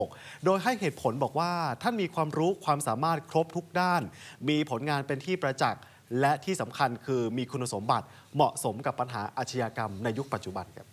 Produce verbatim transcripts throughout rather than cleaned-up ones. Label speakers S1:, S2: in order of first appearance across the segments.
S1: โดยให้เหตุผลบอกว่าท่านมีความรู้ความสามารถครบทุกด้านมีผลงานเป็นที่ประจักษ์และที่สำคัญคือมีคุณสมบัติเหมาะสมกับปัญหาอาชญากรรมในยุคปัจจุบันครับ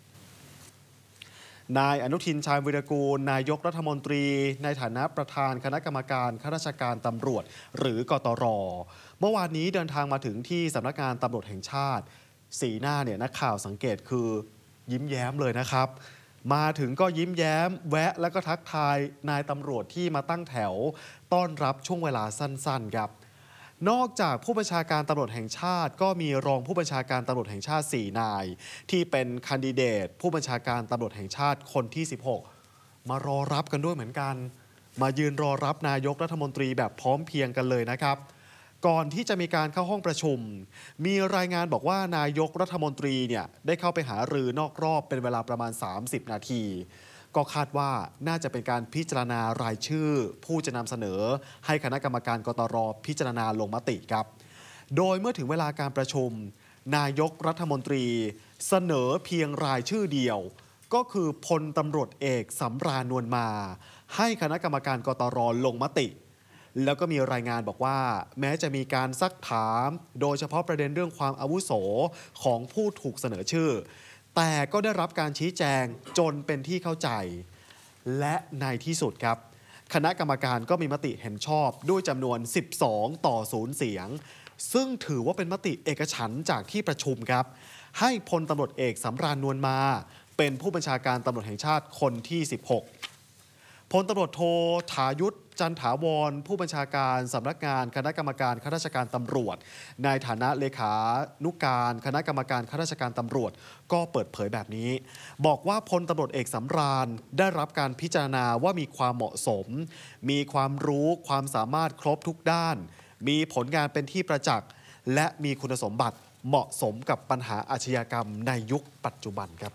S1: นายอนุทินชาญวิรากูลนายกรัฐมนตรีในฐานะประธานคณะกรรมการข้าราชการตำรวจหรือกตรเมื่อวานนี้เดินทางมาถึงที่สำนักงานตำรวจแห่งชาติสีหน้าเนี่ยนักข่าวสังเกตคือยิ้มแย้มเลยนะครับมาถึงก็ยิ้มแย้มแวะแล้วก็ทักทายนายตำรวจที่มาตั้งแถวต้อนรับช่วงเวลาสั้นๆครับนอกจากผู้บัญชาการตำรวจแห่งชาติก็มีรองผู้บัญชาการตำรวจแห่งชาติสี่นายที่เป็นแคนดิเดตผู้บัญชาการตำรวจแห่งชาติคนที่สิบหกมารอรับกันด้วยเหมือนกันมายืนรอรับนายกรัฐมนตรีแบบพร้อมเพรียงกันเลยนะครับก่อนที่จะมีการเข้าห้องประชุมมีรายงานบอกว่านายกรัฐมนตรีเนี่ยได้เข้าไปหารือนอกรอบเป็นเวลาประมาณสามสิบนาทีก็คาดว่าน่าจะเป็นการพิจารณารายชื่อผู้จะนำเสนอให้คณะกรรมการกตรพิจารณาลงมติครับโดยเมื่อถึงเวลาการประชุมนายกรัฐมนตรีเสนอเพียงรายชื่อเดียวก็คือพลตำรวจเอกสำราญนวลมาให้คณะกรรมการกตรลงมติแล้วก็มีรายงานบอกว่าแม้จะมีการซักถามโดยเฉพาะประเด็นเรื่องความอาวุโสของผู้ถูกเสนอชื่อแต่ก็ได้รับการชี้แจงจนเป็นที่เข้าใจและในที่สุดครับคณะกรรมการก็มีมติเห็นชอบด้วยจำนวนสิบสองต่อศูนย์เสียงซึ่งถือว่าเป็นมติเอกฉันท์จากที่ประชุมครับให้พลตำรวจเอกสำราญนวลมาเป็นผู้บัญชาการตำรวจแห่งชาติคนที่สิบหกพลตำรวจโทถายุทธจันถาวรผู้บัญชาการสำนักงานคณะกรรมการข้าราชการตำรวจในฐานะเลขานุการคณะกรรมการข้าราชการตำรวจก็เปิดเผยแบบนี้บอกว่าพลตำรวจเอกสำราญได้รับการพิจารณาว่ามีความเหมาะสมมีความรู้ความสามารถครบทุกด้านมีผลงานเป็นที่ประจักษ์และมีคุณสมบัติเหมาะสมกับปัญหาอาชญากรรมในยุคปัจจุบันครับ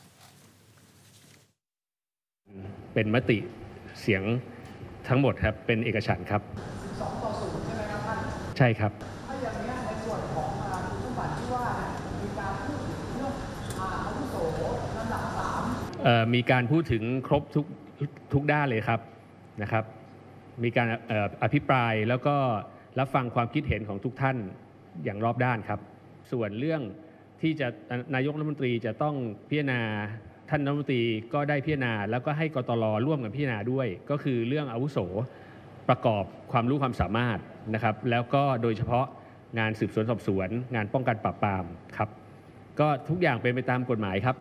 S2: เป็นมติเสียงทั้งหมดครับเป็นเอกฉันท์ครับ
S3: สองต่อศูนย์ใช่ไหมครับท่าน
S2: ใช่ครับ
S3: ถ้าอย่างนี้ในส่วนของคุณสมบัติที่ว่ามีการพูดถึงเรื่องอาวุโสลำดับสาม
S2: มีการพูดถึงครบทุกทุกด้านเลยครับนะครับมีการอภิปรายแล้วก็รับฟังความคิดเห็นของทุกท่านอย่างรอบด้านครับส่วนเรื่องที่จะนายกรัฐมนตรีจะต้องพิจารณาท่านรัฐมนตรีก็ได้พิจารณาแล้วก็ให้กตรร่วมกันพิจารณาด้วยก็คือเรื่องอาวุโสประกอบความรู้ความสามารถนะครับแล้วก็โดยเฉพาะงานสืบสวนสอบสวนงานป้องกันปราบปรามครับก็ทุกอย่างเป็นไปตามกฎหมายครับ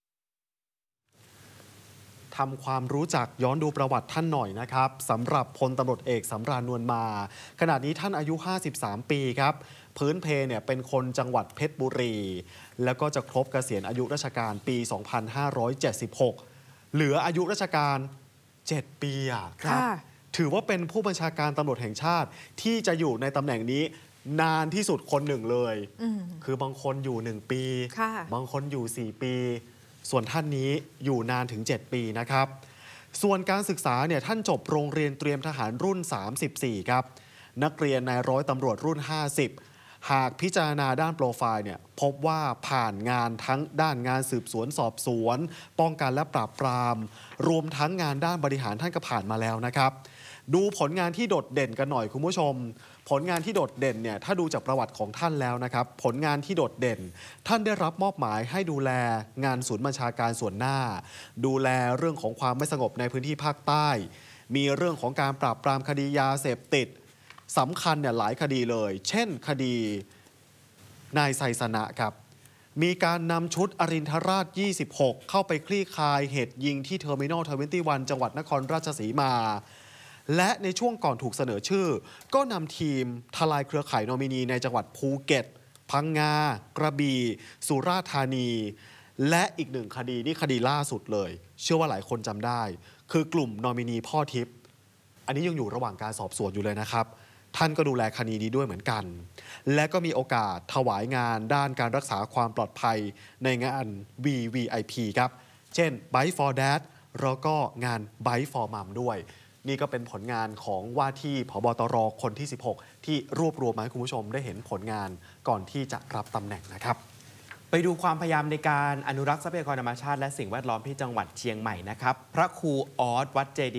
S1: ทำความรู้จักย้อนดูประวัติท่านหน่อยนะครับสำหรับพลตำรวจเอกสำราญนวลมาขณะนี้ท่านอายุห้าสิบสามปีครับพื้นเพเนี่ยเป็นคนจังหวัดเพชรบุรีแล้วก็จะครบเกษียณอายุราชการปีสองพันห้าร้อยเจ็ดสิบหกเหลืออายุราชการเจ็ดปีอ่ะครับถือว่าเป็นผู้บัญชาการตำรวจแห่งชาติที่จะอยู่ในตำแหน่งนี้นานที่สุดคนหนึ่งเลยคือบางคนอยู่หนึ่งปีบางคนอยู่สี่ปีส่วนท่านนี้อยู่นานถึงเจ็ดปีนะครับส่วนการศึกษาเนี่ยท่านจบโรงเรียนเตรียมทหารรุ่นสามสิบสี่ครับนักเรียนนายร้อยตำรวจรุ่นห้าสิบหากพิจารณาด้านโปรไฟล์เนี่ยพบว่าผ่านงานทั้งด้านงานสืบสวนสอบสวนป้องกันและปราบปรามรวมทั้งงานด้านบริหารท่านก็ผ่านมาแล้วนะครับดูผลงานที่โดดเด่นกันหน่อยคุณผู้ชมผลงานที่โดดเด่นเนี่ยถ้าดูจากประวัติของท่านแล้วนะครับผลงานที่โดดเด่นท่านได้รับมอบหมายให้ดูแลงานศูนย์บัญชาการส่วนหน้าดูแลเรื่องของความไม่สงบในพื้นที่ภาคใต้มีเรื่องของการปราบปรามคดียาเสพติดสำคัญเนี่ยหลายคดีเลยเช่นคดีนายไซสนะครับมีการนำชุดอรินทราชยี่สิบหกเข้าไปคลี่คลายเหตุยิงที่เทอร์มินอลยี่สิบเอ็ดจังหวัดนครราชสีมาและในช่วงก่อนถูกเสนอชื่อก็นำทีมทลายเครือข่ายนอมินีในจังหวัดภูเก็ตพังงากระบี่สุราษฎร์ธานีและอีกหนึ่งคดีนี่คดีล่าสุดเลยเชื่อว่าหลายคนจำได้คือกลุ่มนอมินีพ่อทิพย์อันนี้ยังอยู่ระหว่างการสอบสวนอยู่เลยนะครับท่านก็ดูแลคดีนี้ด้วยเหมือนกันและก็มีโอกาสถวายงานด้านการรักษาความปลอดภัยในงาน วี วี ไอ พี ครับเช่น Bike for Dad แล้วก็งาน Bike for Mom ด้วยนี่ก็เป็นผลงานของว่าที่ผบตรคนที่สิบหกที่รวบรวมมาให้คุณผู้ชมได้เห็นผลงานก่อนที่จะรับตำแหน่งนะครับ
S4: ไปดูความพยายามในการอนุรักษ์ทรัพยากรธรรมชาติและสิ่งแวดล้อมที่จังหวัดเชียงใหม่นะครับพระครูออสวัดเจดีย์